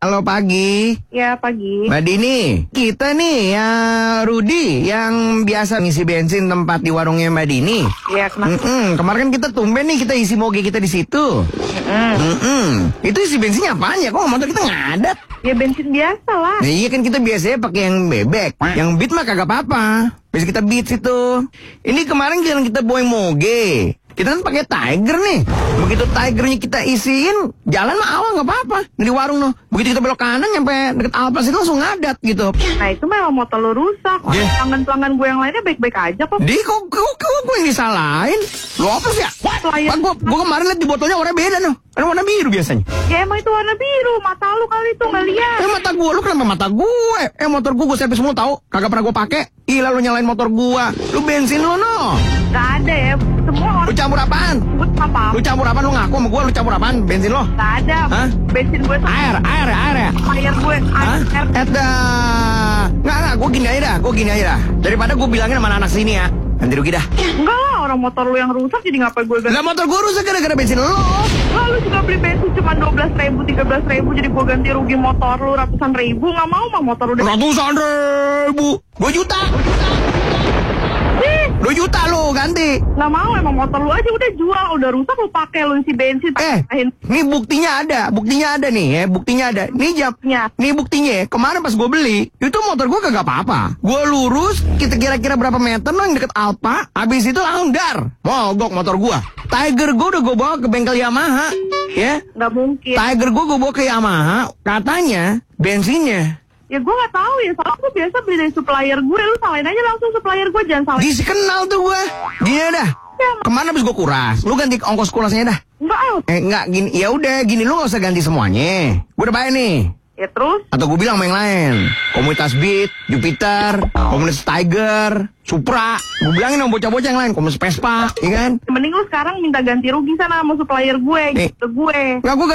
Halo pagi. Ya, pagi. Mbak Dini, kita nih ya Rudi yang biasa ngisi bensin tempat di warungnya Mbak Dini. Ya, kenapa? Kemarin kan kita tumben nih kita isi moge kita di situ. Itu isi bensinnya apaan ya? Kok motor kita ngadat? Ya bensin biasa lah. Nah, iya kan kita biasanya pakai yang bebek. Yang beat mah kagak apa-apa. Biasa kita beat itu. Ini kemarin jalan kita bawa moge. Kita kan pakai Tiger nih. Begitu Tigernya kita isiin, jalan mah awal nggak apa-apa di warung noh. Begitu kita belok kanan nyampe deket Alpas itu langsung ngadat gitu. Nah itu memang motor lo rusak. Pelanggan-pelanggan gue yang lainnya baik-baik aja kok. Kok gue yang disalahin? Lo apa sih ya? Gue kemarin liat di botolnya warna beda noh. Kan warna biru biasanya. Ya emang itu warna biru. Mata lu kali itu nggak lihat. Mata gue, lu kenapa mata gue? Motor gue servis mulu tahu. Kagak pernah gue pakai. Gila lu nyalain motor gue. Lu bensin lu noh. Gak ada ya. Semua orang. Lu campur apaan? Apa? Lu campur apaan? Lu ngaku sama gue, lu campur apaan? Bensin lo? Gak ada. Hah? Bensin gue tuh Air ya? air gue. Hah? Air. Nggak, gue gini aja dah. Daripada gue bilangin sama anak sini ya. Ganti rugi dah. Enggak lah, orang motor lu yang rusak jadi ngapain gue ganti? Lah motor gue rusak gara-gara bensin lo. Lah lu juga beli bensin cuma 12.000, 13.000 jadi gue ganti rugi motor lu ratusan ribu. Nggak mau mah motor lu. Ratusan ribu. 2 juta. 2 juta lu ganti. Nggak mau, emang motor lu aja udah jual, udah rusak lu pakai lu isi bensin. Nih buktinya ada nih ya, buktinya ada. Nih buktinya ya, kemarin pas gue beli, itu motor gue kagak apa-apa. Gue lurus, kita kira-kira berapa meter yang deket Alfa, habis itu langsung dar, mogok motor gue. Tiger gue udah gue bawa ke bengkel Yamaha, ya. Nggak mungkin. Tiger gue bawa ke Yamaha, katanya bensinnya. Ya gue gak tahu ya, soalnya gue biasa beli dari supplier gue. Lu salahin aja langsung supplier gue, jangan salahin. Gisi kenal tuh gue. Gini dah. Kemana habis gue kuras? Lu ganti ongkos kurasnya dah. Enggak, gini. Ya udah, gini lu gak usah ganti semuanya. Gue udah bayar nih. Ya terus? Atau gue bilang sama yang lain. Komunitas Beat, Jupiter, komunitas Tiger, Supra. Gue bilangin sama bocah-bocah yang lain, komunitas Vespa, iya kan? Mending lu sekarang minta ganti rugi sana sama supplier gue, gitu gue. Nggak, gue